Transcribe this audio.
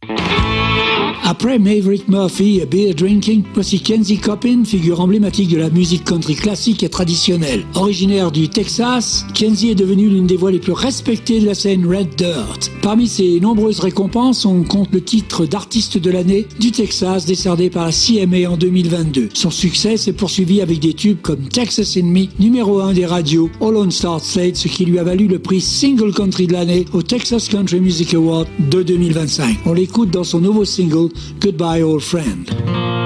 Après Maverick Murphy et Beer Drinking, voici Kenzie Coppin, figure emblématique de la musique country classique et traditionnelle. Originaire du Texas, Kenzie est devenue l'une des voix les plus respectées de la scène Red Dirt. Parmi ses nombreuses récompenses, on compte le titre d'artiste de l'année du Texas décerné par la CMA en 2022. Son succès s'est poursuivi avec des tubes comme Texas in Me, numéro 1 des radios All on Star Slate, ce qui lui a valu le prix Single Country de l'année au Texas Country Music Award de 2025. On l'écoute dans son nouveau single Goodbye Old Friend.